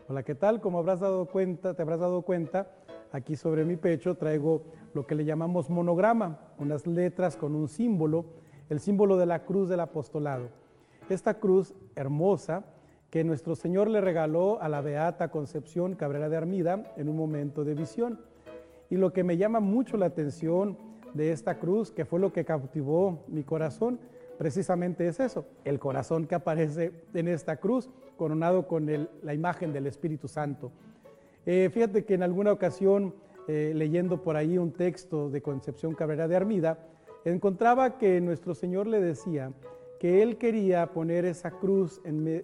Hola, ¿qué tal? Como te habrás dado cuenta, aquí sobre mi pecho traigo lo que le llamamos monograma, unas letras con un símbolo, el símbolo de la cruz del apostolado. Esta cruz hermosa que nuestro Señor le regaló a la beata Concepción Cabrera de Armida en un momento de visión. Y lo que me llama mucho la atención de esta cruz, que fue lo que cautivó mi corazón, precisamente es eso, el corazón que aparece en esta cruz, coronado con la imagen del Espíritu Santo. Fíjate que en alguna ocasión, leyendo por ahí un texto de Concepción Cabrera de Armida, encontraba que nuestro Señor le decía que Él quería poner esa cruz,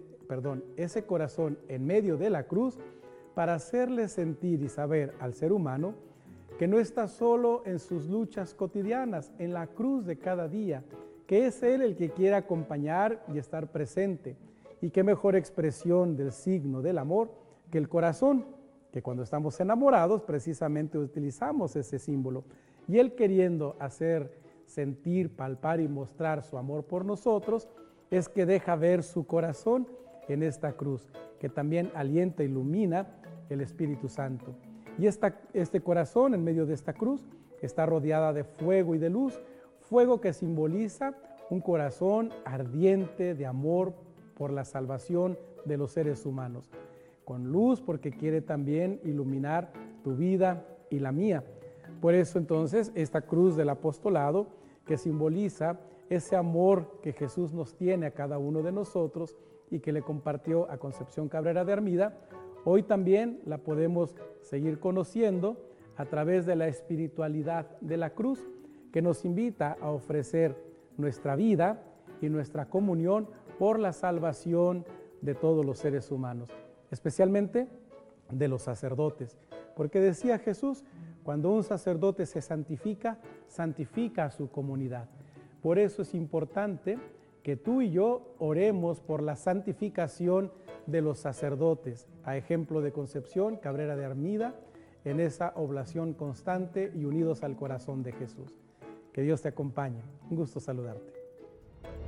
ese corazón en medio de la cruz para hacerle sentir y saber al ser humano que no está solo en sus luchas cotidianas, en la cruz de cada día, que es Él el que quiere acompañar y estar presente. Y qué mejor expresión del signo del amor que el corazón, que cuando estamos enamorados precisamente utilizamos ese símbolo. Y Él queriendo hacer sentir, palpar y mostrar su amor por nosotros, es que deja ver su corazón en esta cruz, que también alienta e ilumina el Espíritu Santo. Y este corazón en medio de esta cruz está rodeada de fuego y de luz, fuego que simboliza un corazón ardiente de amor por la salvación de los seres humanos, con luz porque quiere también iluminar tu vida y la mía. Por eso entonces esta cruz del apostolado que simboliza ese amor que Jesús nos tiene a cada uno de nosotros y que le compartió a Concepción Cabrera de Armida, hoy también la podemos seguir conociendo a través de la espiritualidad de la cruz, que nos invita a ofrecer nuestra vida y nuestra comunión por la salvación de todos los seres humanos, especialmente de los sacerdotes. Porque decía Jesús, cuando un sacerdote se santifica, santifica a su comunidad. Por eso es importante que tú y yo oremos por la santificación de los sacerdotes, a ejemplo de Concepción Cabrera de Armida, en esa oblación constante y unidos al corazón de Jesús. Que Dios te acompañe. Un gusto saludarte.